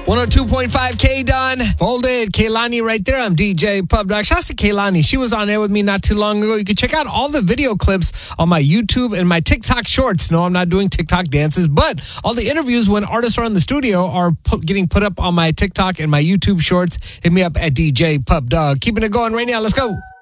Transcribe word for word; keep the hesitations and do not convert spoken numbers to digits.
one oh two point five K Don. Folded. Kaylani right there. I'm D J Pub Dog. Shouts to Kaylani. She was on air with me not too long ago. You can check out all the video clips on my YouTube and my TikTok shorts. No, I'm not doing TikTok dances, but all the interviews when artists are in the studio are pu- getting put up on my TikTok and my YouTube shorts. Hit me up at D J Pub Dog. Keeping it going right now. Let's go.